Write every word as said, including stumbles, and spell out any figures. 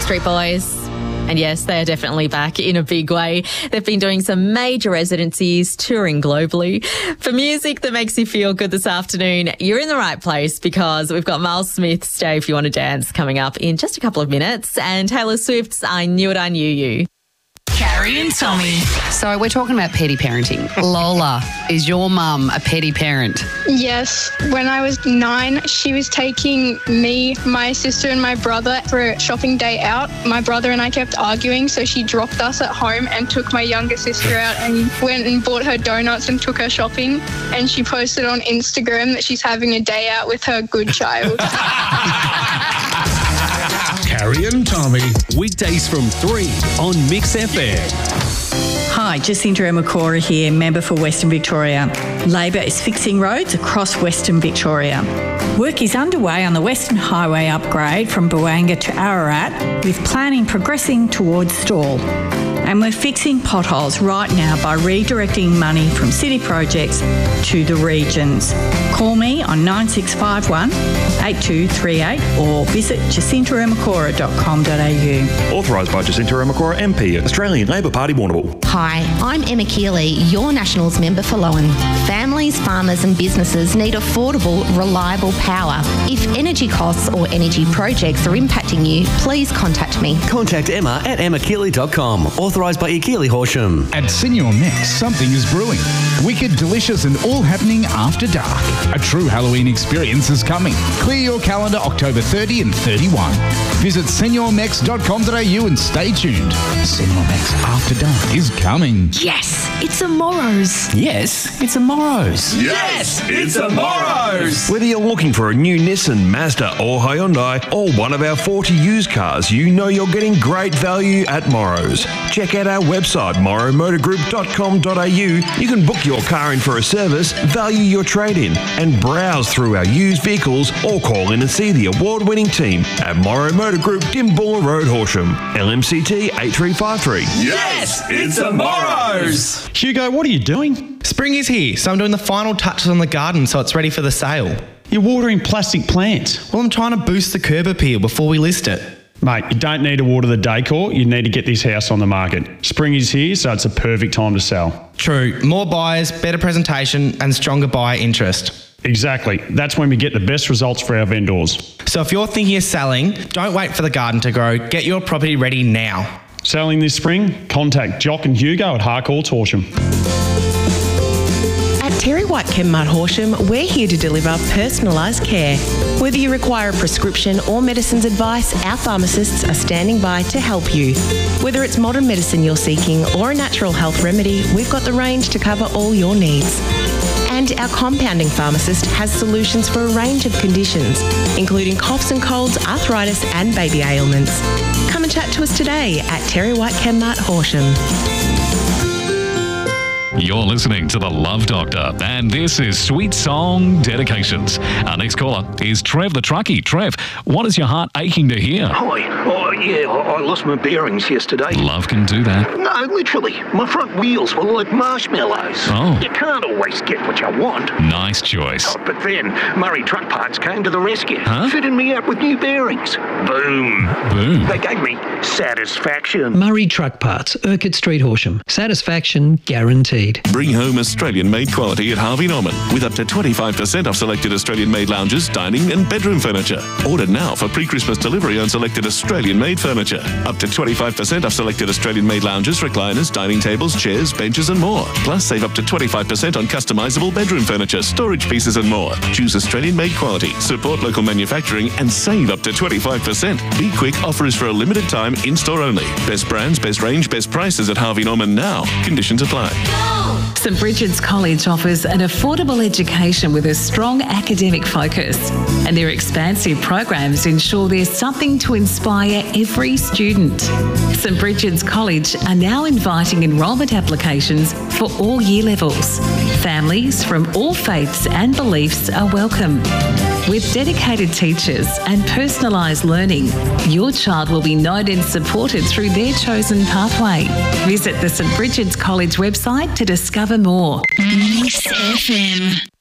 Backstreet Boys. And yes, they are definitely back in a big way. They've been doing some major residencies, touring globally. For music that makes you feel good this afternoon, you're in the right place because we've got Miles Smith's Stay If You Want to Dance coming up in just a couple of minutes and Taylor Swift's I Knew It, I Knew You. Carrie and Tommy. So we're talking about petty parenting. Lola, is your mum a petty parent? Yes. When I was nine, she was taking me, my sister and my brother for a shopping day out. My brother and I kept arguing, so she dropped us at home and took my younger sister out and went and bought her donuts and took her shopping. And she posted on Instagram that she's having a day out with her good child. Carrie and Tommy. Weekdays from three on Mix F M. Hi, Jacinta Emakora here, member for Western Victoria. Labor is fixing roads across Western Victoria. Work is underway on the Western Highway upgrade from Buanga to Ararat, with planning progressing towards Stawell. And we're fixing potholes right now by redirecting money from city projects to the regions. Call me on nine six five one, eight two three eight or visit jacinta emakora dot com dot a u. Authorised by Jacinta Emakora M P, Australian Labor Party, Warrnambool. Hi, I'm Emma Keeley, your Nationals member for Lowen. Families, farmers and businesses need affordable, reliable power. If energy costs or energy projects are impacting you, please contact me. Contact Emma at emma keeley dot com. Authorised by Keeley Horsham. At Senior Mix, something is brewing. Wicked, delicious and all happening after dark. A true Halloween experience is coming. Clear your calendar October thirtieth and thirty-first. Visit senior mex dot com dot a u and stay tuned. Senior Mex After Dark is coming. Yes, it's a Morrow's. Yes, it's a Morrow's. Yes, it's a Morrow's. Whether you're looking for a new Nissan, Mazda or Hyundai or one of our forty used cars, you know you're getting great value at Morrow's. Check out our website, morrow motor group dot com dot a u. You can book your car in for a service, value your trade-in and browse through our used vehicles or call in and see the award-winning team at Morrow Motor Group, Dimbulla Road, Horsham. L M C T eight three five three. Yes, it's a Morrow's. Hugo, what are you doing? Spring is here, so I'm doing the final touches on the garden so it's ready for the sale. You're watering plastic plants. Well, I'm trying to boost the curb appeal before we list it. Mate, you don't need to water the decor, you need to get this house on the market. Spring is here, so it's a perfect time to sell. True. More buyers, better presentation and stronger buyer interest. Exactly. That's when we get the best results for our vendors. So if you're thinking of selling, don't wait for the garden to grow. Get your property ready now. Selling this spring? Contact Jock and Hugo at Harcourt Horsham. At Terry White Chemmart Horsham, we're here to deliver personalised care. Whether you require a prescription or medicines advice, our pharmacists are standing by to help you. Whether it's modern medicine you're seeking or a natural health remedy, we've got the range to cover all your needs. And our compounding pharmacist has solutions for a range of conditions, including coughs and colds, arthritis and baby ailments. Come and chat to us today at Terry White Chemmart Horsham. You're listening to The Love Doctor, and this is Sweet Song Dedications. Our next caller is Trev the Truckie. Trev, what is your heart aching to hear? Hi. Oh, yeah, I lost my bearings yesterday. Love can do that. No, literally. My front wheels were like marshmallows. Oh. You can't always get what you want. Nice choice. Oh, but then Murray Truck Parts came to the rescue, huh? fitting me up with new bearings. Boom. Boom. They gave me satisfaction. Murray Truck Parts, Urquhart Street, Horsham. Satisfaction guaranteed. Bring home Australian-made quality at Harvey Norman with up to twenty-five percent off selected Australian-made lounges, dining and bedroom furniture. Order now for pre-Christmas delivery on selected Australian-made furniture. Up to twenty-five percent off selected Australian-made lounges, recliners, dining tables, chairs, benches and more. Plus save up to twenty-five percent on customisable bedroom furniture, storage pieces and more. Choose Australian-made quality, support local manufacturing and save up to twenty-five percent. Be quick, offer is for a limited time, in-store only. Best brands, best range, best prices at Harvey Norman now. Conditions apply. St Bridget's College offers an affordable education with a strong academic focus, and their expansive programs ensure there's something to inspire every student. St Bridget's College are now inviting enrolment applications for all year levels. Families from all faiths and beliefs are welcome. With dedicated teachers and personalised learning, your child will be known and supported through their chosen pathway. Visit the St Bridget's College website to discover more. Mix F M.